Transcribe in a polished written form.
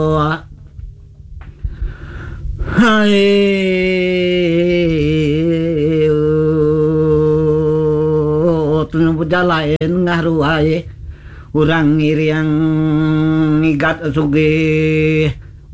Hai tunu bujalain ngaruh wae urang ngiriang ngigat sugih